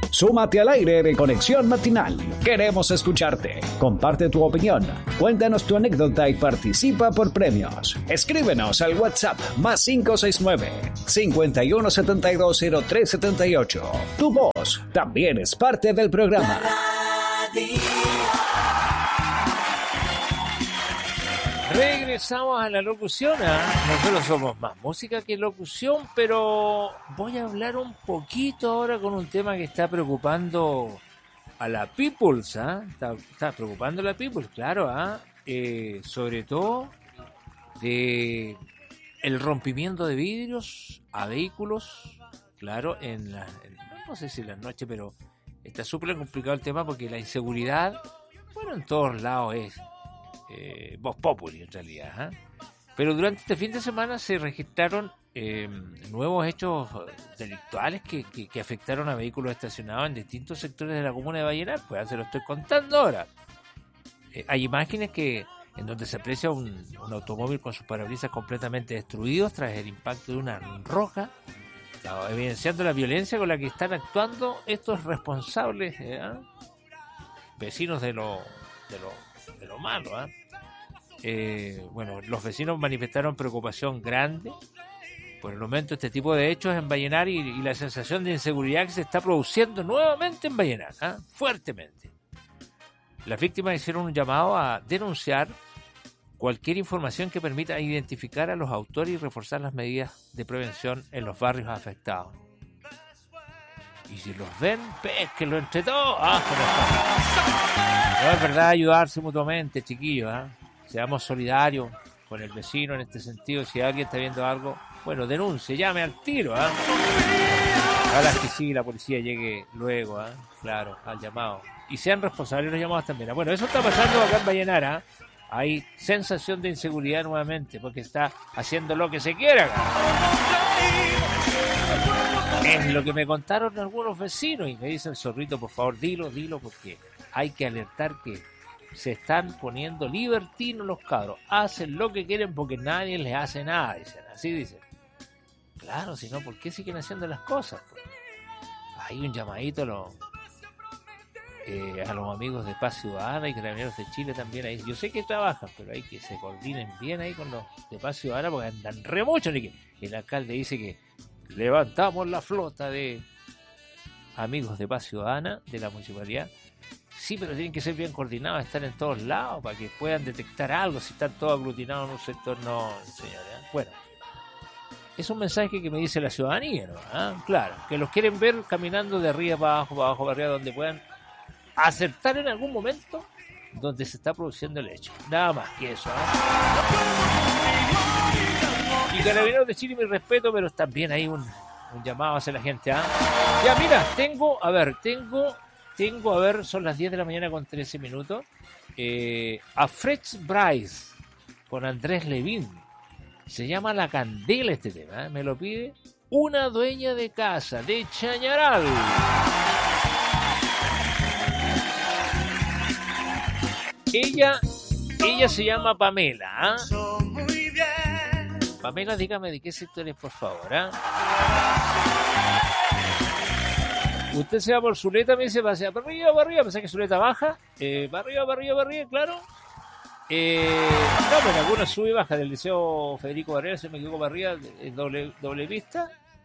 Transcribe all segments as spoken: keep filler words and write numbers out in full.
Súmate al aire de Conexión Matinal. Queremos escucharte. Comparte tu opinión. Cuéntanos tu anécdota y participa por premios. Escríbenos al WhatsApp más cinco seis nueve, cinco uno siete dos cero tres siete ocho. Tu voz también es parte del programa. Regresamos a la locución, ¿eh? Nosotros somos más música que locución, pero voy a hablar un poquito ahora con un tema que está preocupando a la Peoples, ¿eh? está, está preocupando a la Peoples, claro, ¿eh? Eh, sobre todo de el rompimiento de vidrios a vehículos, claro, en la, en, no sé si en las noches, pero está súper complicado el tema porque la inseguridad, bueno, en todos lados es Eh, voz populi en realidad, ¿eh? Pero durante este fin de semana se registraron eh, nuevos hechos delictuales que, que, que afectaron a vehículos estacionados en distintos sectores de la comuna de Vallenar. Pues ya se lo estoy contando ahora. Eh, hay imágenes que en donde se aprecia un, un automóvil con sus parabrisas completamente destruidos tras el impacto de una roca, evidenciando la violencia con la que están actuando estos responsables, ¿eh? Vecinos de lo de lo de lo malo, ¿eh? Eh, bueno, los vecinos manifestaron preocupación grande por el momento de este tipo de hechos en Vallenar y, y la sensación de inseguridad que se está produciendo nuevamente en Vallenar, ¿eh? Fuertemente. Las víctimas hicieron un llamado a denunciar cualquier información que permita identificar a los autores y reforzar las medidas de prevención en los barrios afectados. Y si los ven, pesquenlo entre todos. Ah, no, es verdad, ayudarse mutuamente, chiquillos, ¿eh? Seamos solidarios con el vecino en este sentido. Si alguien está viendo algo, bueno, denuncie, llame al tiro, ¿eh? Ahora que sí, la policía llegue luego, ¿eh? Claro, al llamado. Y sean responsables los llamados también. Bueno, eso está pasando acá en Vallenar, ¿eh? Hay sensación de inseguridad nuevamente, porque está haciendo lo que se quiera acá. Es lo que me contaron algunos vecinos y me dicen, Zorrito, por favor, dilo, dilo, porque hay que alertar que se están poniendo libertinos los cabros. Hacen lo que quieren porque nadie les hace nada, dicen. Así dicen. Claro, si no, ¿por qué siguen haciendo las cosas? Pues hay un llamadito a los, eh, a los amigos de Paz Ciudadana y Carabineros de Chile también ahí. Yo sé que trabajan, pero hay que se coordinen bien ahí con los de Paz Ciudadana porque andan re mucho. Ni que el alcalde dice que levantamos la flota de amigos de Paz Ciudadana de la municipalidad. Sí, pero tienen que ser bien coordinados, estar en todos lados para que puedan detectar algo. Si están todos aglutinados en un sector, no, señores. Bueno, es un mensaje que me dice la ciudadanía, ¿no? ¿Ah? Claro, que los quieren ver caminando de arriba para abajo, para abajo, para arriba, donde puedan acertar en algún momento donde se está produciendo el hecho. Nada más que eso, ¿eh? Y Carabineros de Chile, mi respeto, pero también hay un, un llamado hacia la gente, ¿ah? ¿eh? Ya, mira, tengo, a ver, tengo, tengo, a ver, son las diez de la mañana con trece minutos, eh, a Fresh Bryce con Andrés Levin. Se llama La Candela este tema, ¿eh? Me lo pide una dueña de casa de Chañaral. Ella, ella se llama Pamela, ¿eh? Pamela, dígame de qué sector es, por favor, ¿eh? Usted se va por Zuleta, me dice, pasea para arriba, para arriba, pensé que Zuleta baja, eh, para arriba, para arriba, para arriba, claro. Eh, no, pero algunos sube y baja del Liceo Federico Barrera, se me equivoco, para arriba, es doble, doble vista.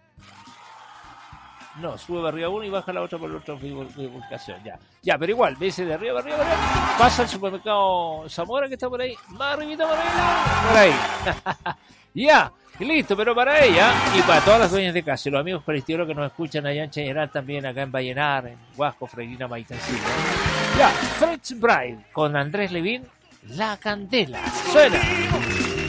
No, sube para arriba uno y baja la otra por la otra bifurcación, ya. Ya, pero igual, me dice de arriba, para arriba, para arriba. Pasa al supermercado Zamora, que está por ahí, más arribita, por ahí, por ahí. Ya, listo, pero para ella y para todas las dueñas de casa y los amigos palestinos que nos escuchan allá en Chañaral, también acá en Vallenar, en Huasco, Freirina, Maitancillo. Ya, Fresh Bride con Andrés Levin, La Candela. Suena.